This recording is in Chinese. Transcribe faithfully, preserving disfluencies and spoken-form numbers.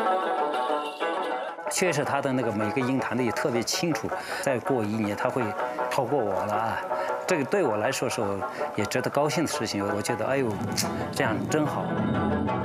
确实，他的那个每个音弹的也特别清楚。再过一年，他会超过我了啊！这个对我来说是也值得高兴的事情。我觉得，哎呦，这样真好。